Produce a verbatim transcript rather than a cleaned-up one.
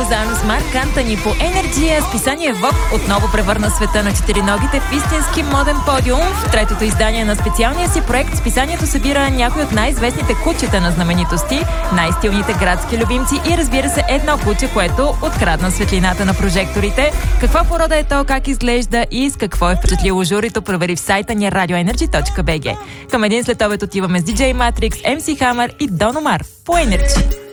заедно с Марк Антони по Енерджия. Списание Vogue отново превърна света на четириногите в истински моден подиум. В третото издание на специалния си проект списанието събира някои от най-известните кучета на знаменитости, най-стилните градски любимци и разбира се едно куче, което открадна светлината на прожекторите. Каква порода е то, как изглежда и с какво е впечатлило журито, провери в сайта ни радио енерджи точка би джи. Към един след обед отиваме с диджей Matrix, ем си Hammer и Don Omar по Енерджи.